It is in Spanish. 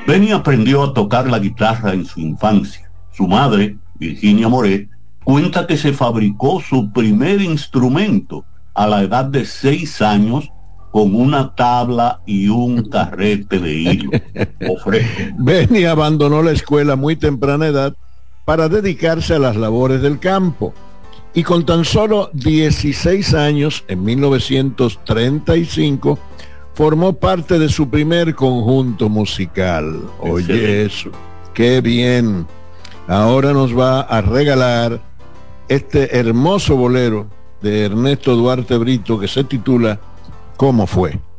Benny aprendió a tocar la guitarra en su infancia. Su madre, Virginia Moret, cuenta que se fabricó su primer instrumento a la edad de 6 años con una tabla y un carrete de hilo. Benny abandonó la escuela a muy temprana edad para dedicarse a las labores del campo. Y con tan solo 16 años, en 1935, formó parte de su primer conjunto musical. Oye, eso, qué bien. Ahora nos va a regalar este hermoso bolero de Ernesto Duarte Brito que se titula ¿Cómo fue?